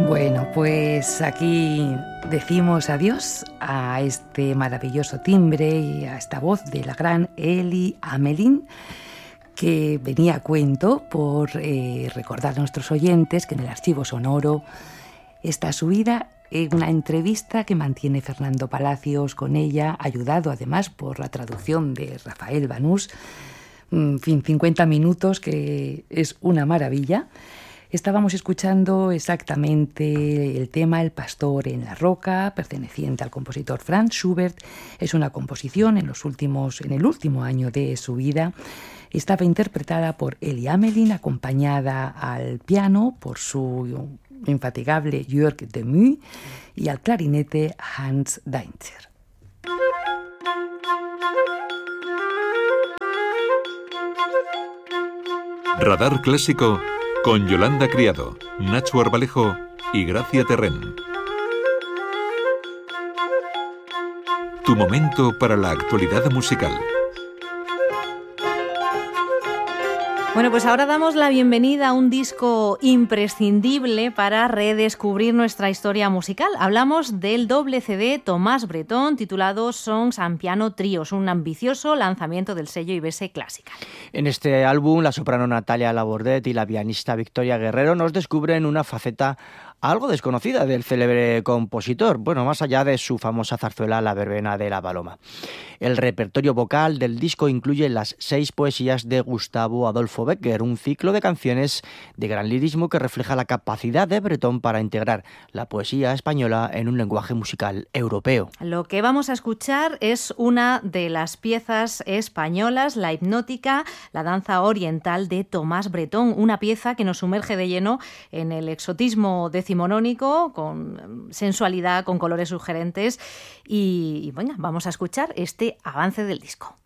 Bueno, pues aquí decimos adiós a este maravilloso timbre y a esta voz de la gran Elie Amelin, que venía a cuento por recordar a nuestros oyentes que en el archivo sonoro está subida una entrevista que mantiene Fernando Palacios con ella, ayudado además por la traducción de Rafael Banús. En fin, 50 minutos, que es una maravilla. Estábamos escuchando exactamente el tema El pastor en la roca, perteneciente al compositor Franz Schubert. Es una composición en el último año de su vida. Estaba interpretada por Elie Amelin, acompañada al piano por su infatigable Jörg Demü y al clarinete Hans Daintzer. Radar Clásico con Yolanda Criado, Nacho Arbalejo y Gracia Terrén. Tu momento para la actualidad musical. Bueno, pues ahora damos la bienvenida a un disco imprescindible para redescubrir nuestra historia musical. Hablamos del doble CD Tomás Bretón titulado Songs and Piano Trios, un ambicioso lanzamiento del sello IBS Classical. En este álbum, la soprano Natalia Labordet y la pianista Victoria Guerrero nos descubren una faceta algo desconocida del célebre compositor, bueno, más allá de su famosa zarzuela La verbena de la paloma. El repertorio vocal del disco incluye las 6 poesías de Gustavo Adolfo Becker, un ciclo de canciones de gran lirismo que refleja la capacidad de Bretón para integrar la poesía española en un lenguaje musical europeo. Lo que vamos a escuchar es una de las piezas españolas, la hipnótica, la danza oriental de Tomás Bretón, una pieza que nos sumerge de lleno en el exotismo decimonónico, con sensualidad, con colores sugerentes y bueno, vamos a escuchar este avance del disco.